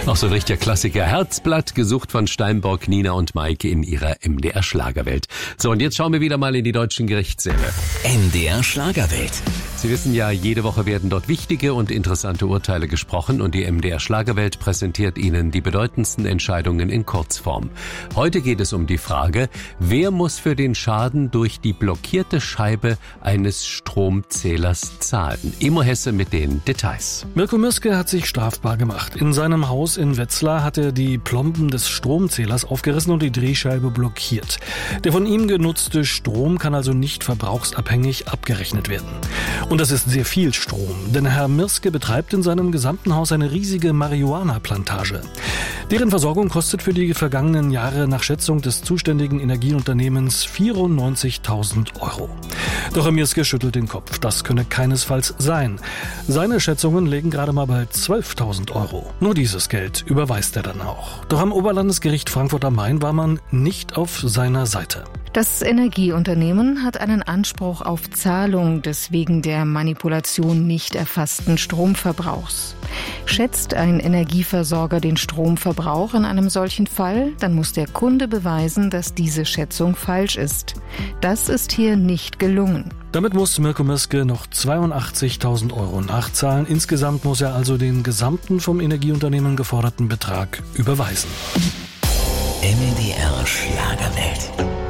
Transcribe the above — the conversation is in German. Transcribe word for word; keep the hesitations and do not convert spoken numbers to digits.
Auch so ein richtiger Klassiker. Herzblatt, gesucht von Steinbock, Nina und Maike in ihrer M D R Schlagerwelt. So, und jetzt schauen wir wieder mal in die deutschen Gerichtssäle. M D R Schlagerwelt. Sie wissen ja, jede Woche werden dort wichtige und interessante Urteile gesprochen und die M D R Schlagerwelt präsentiert Ihnen die bedeutendsten Entscheidungen in Kurzform. Heute geht es um die Frage, wer muss für den Schaden durch die blockierte Scheibe eines Stromzählers zahlen? Imo Hesse mit den Details. Mirko Mirske hat sich strafbar gemacht. In seinem Haus in Wetzlar hat er die Plomben des Stromzählers aufgerissen und die Drehscheibe blockiert. Der von ihm genutzte Strom kann also nicht verbrauchsabhängig abgerechnet werden. Und das ist sehr viel Strom, denn Herr Mirske betreibt in seinem gesamten Haus eine riesige Marihuana-Plantage. Deren Versorgung kostet für die vergangenen Jahre nach Schätzung des zuständigen Energieunternehmens vierundneunzigtausend Euro. Doch Herr Mirske schüttelt den Kopf. Das könne keinesfalls sein. Seine Schätzungen liegen gerade mal bei zwölftausend Euro. Nur dieses Geld überweist er dann auch. Doch am Oberlandesgericht Frankfurt am Main war man nicht auf seiner Seite. Das Energieunternehmen hat einen Anspruch auf Zahlung des wegen der Manipulation nicht erfassten Stromverbrauchs. Schätzt ein Energieversorger den Stromverbrauch in einem solchen Fall, dann muss der Kunde beweisen, dass diese Schätzung falsch ist. Das ist hier nicht gelungen. Damit muss Mirko Mirske noch zweiundachtzigtausend Euro nachzahlen. Insgesamt muss er also den gesamten vom Energieunternehmen geforderten Betrag überweisen. M D R Schlagerwelt.